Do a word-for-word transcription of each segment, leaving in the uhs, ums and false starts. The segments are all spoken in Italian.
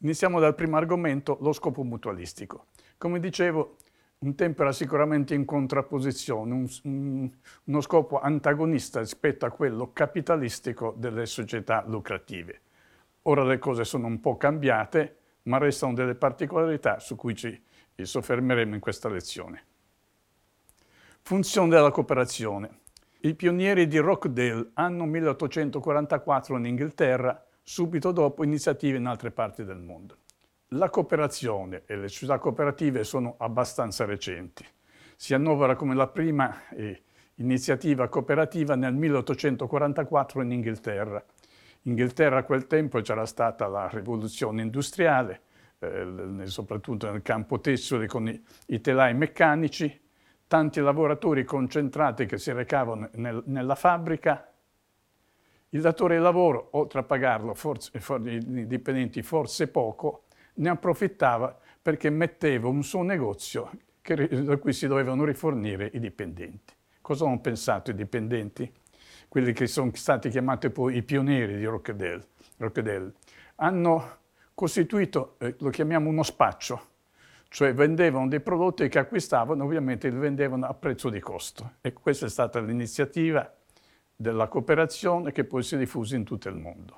Iniziamo dal primo argomento, lo scopo mutualistico. Come dicevo, un tempo era sicuramente in contrapposizione, un, un, uno scopo antagonista rispetto a quello capitalistico delle società lucrative. Ora le cose sono un po' cambiate, ma restano delle particolarità su cui ci soffermeremo in questa lezione. Funzione della cooperazione. I pionieri di Rochdale, anno milleottocentoquarantaquattro in Inghilterra, subito dopo iniziative in altre parti del mondo. La cooperazione e le società cooperative sono abbastanza recenti. Si annovera come la prima eh, iniziativa cooperativa nel milleottocentoquarantaquattro in Inghilterra. In Inghilterra a quel tempo c'era stata la rivoluzione industriale, eh, soprattutto nel campo tessile con i, i telai meccanici, tanti lavoratori concentrati che si recavano nel, nella fabbrica. Il datore di lavoro, oltre a pagarlo forse, i dipendenti forse poco, ne approfittava perché metteva un suo negozio che, da cui si dovevano rifornire i dipendenti. Cosa hanno pensato i dipendenti? Quelli che sono stati chiamati poi i pionieri di Rochdale. Rochdale. Hanno costituito, eh, lo chiamiamo uno spaccio, cioè vendevano dei prodotti che acquistavano, ovviamente li vendevano a prezzo di costo. E questa è stata l'iniziativa della cooperazione che poi si è diffusa in tutto il mondo.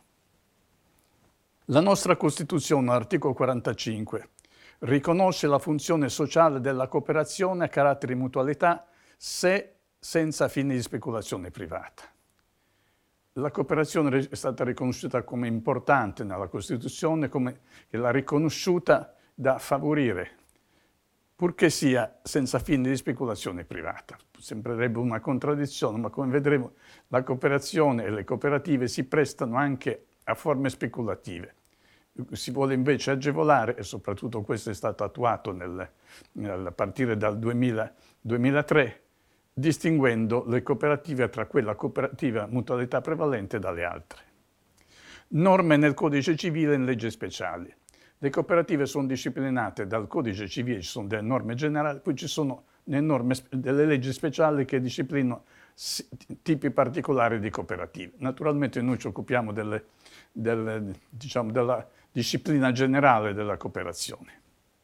La nostra Costituzione, all'articolo quarantacinque, riconosce la funzione sociale della cooperazione a carattere di mutualità se senza fini di speculazione privata. La cooperazione è stata riconosciuta come importante nella Costituzione, come che l'ha riconosciuta da favorire, purché sia senza fini di speculazione privata. Sembrerebbe una contraddizione, ma come vedremo la cooperazione e le cooperative si prestano anche a forme speculative. Si vuole invece agevolare, e soprattutto questo è stato attuato nel, nel, a partire dal duemila, duemilatré, distinguendo le cooperative tra quella cooperativa mutualità prevalente dalle altre. Norme nel Codice Civile e in leggi speciali. Le cooperative sono disciplinate dal Codice Civile, ci sono delle norme generali, poi ci sono le norme, delle leggi speciali che disciplinano tipi particolari di cooperative. Naturalmente noi ci occupiamo delle, delle, diciamo, della disciplina generale della cooperazione.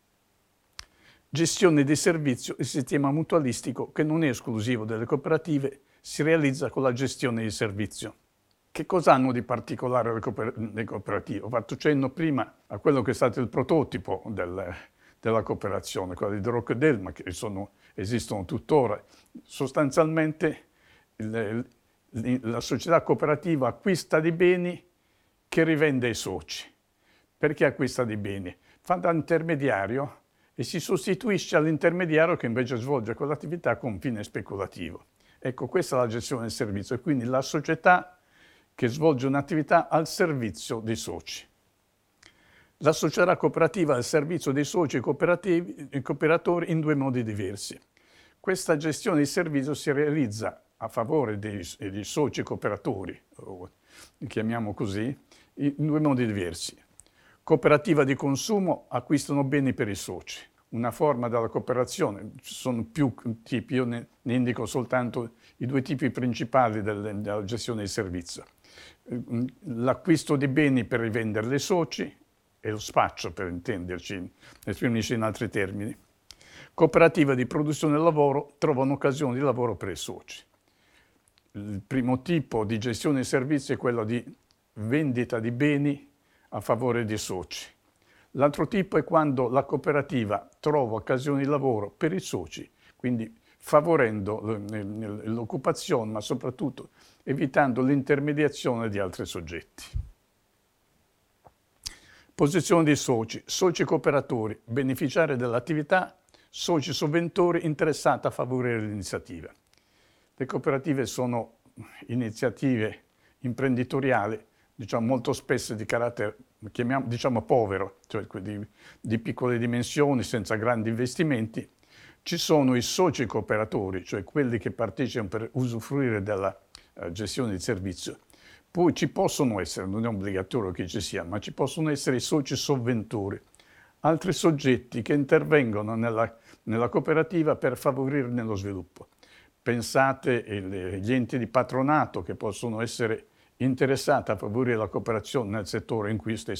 Gestione di servizio, il sistema mutualistico che non è esclusivo delle cooperative, si realizza con la gestione di servizio. Che cosa hanno di particolare le, cooper le cooperative? Ho fatto cenno prima a quello che è stato il prototipo del, della cooperazione, quella di Rochdale, ma che sono, esistono tuttora. Sostanzialmente il, il, la società cooperativa acquista dei beni che rivende ai soci. Perché acquista dei beni? Fa da intermediario e si sostituisce all'intermediario che invece svolge quell'attività con fine speculativo. Ecco, questa è la gestione del servizio e quindi la società che svolge un'attività al servizio dei soci. La società cooperativa al servizio dei soci e cooperatori in due modi diversi. Questa gestione di servizio si realizza a favore dei, dei soci cooperatori, o li chiamiamo così, in due modi diversi. Cooperativa di consumo acquistano beni per i soci, una forma della cooperazione, ci sono più tipi, io ne, ne indico soltanto i due tipi principali del, della gestione di servizio. L'acquisto di beni per rivenderli ai soci e lo spaccio, per intenderci, esprimerci in altri termini. Cooperativa di produzione del lavoro trovano occasioni di lavoro per i soci. Il primo tipo di gestione di servizi è quello di vendita di beni a favore dei soci. L'altro tipo è quando la cooperativa trova occasioni di lavoro per i soci, quindi favorendo l'occupazione, ma soprattutto evitando l'intermediazione di altri soggetti. Posizione dei soci, soci cooperatori, beneficiari dell'attività, soci sovventori interessati a favorire l'iniziativa. Le cooperative sono iniziative imprenditoriali, diciamo molto spesso di carattere, chiamiamo, diciamo povero, cioè di, di piccole dimensioni, senza grandi investimenti. Ci sono i soci cooperatori, cioè quelli che partecipano per usufruire della uh, gestione del servizio. Poi ci possono essere, non è obbligatorio che ci sia, ma ci possono essere i soci sovventori, altri soggetti che intervengono nella, nella cooperativa per favorirne lo sviluppo. Pensate agli enti di patronato che possono essere interessati a favorire la cooperazione nel settore in cui